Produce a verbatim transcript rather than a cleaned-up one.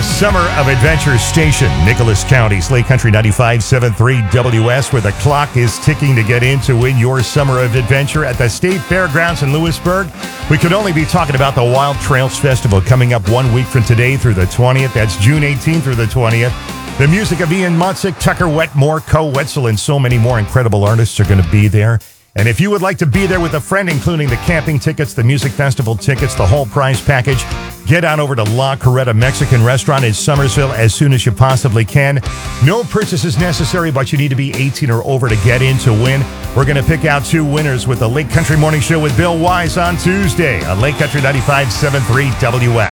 your summer of adventure station, Nicholas County's Lake Country ninety-five point seven three W S, where the clock is ticking to get in to win your summer of adventure at the State Fairgrounds in Lewisburg. We could only be talking about the Wild Trails Festival coming up one week from today through the twentieth. That's June eighteenth through the twentieth. The music of Ian Mutzik, Tucker Wetmore, Co. Wetzel, and so many more incredible artists are going to be there. And if you would like to be there with a friend, including the camping tickets, the music festival tickets, the whole prize package, get on over to La Coretta Mexican Restaurant in Summersville as soon as you possibly can. No purchases necessary, but you need to be eighteen or over to get in to win. We're going to pick out two winners with the Lake Country Morning Show with Bill Wise on Tuesday on Lake Country ninety-five point seven three W S.